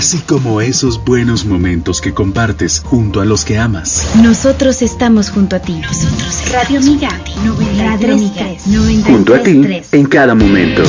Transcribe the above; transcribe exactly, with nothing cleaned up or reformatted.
así como esos buenos momentos que compartes junto a los que amas. Nosotros estamos junto a ti. Nosotros Radio Amiga, noventa y tres, Radio Amiga, noventa y tres, junto a ti en cada momento.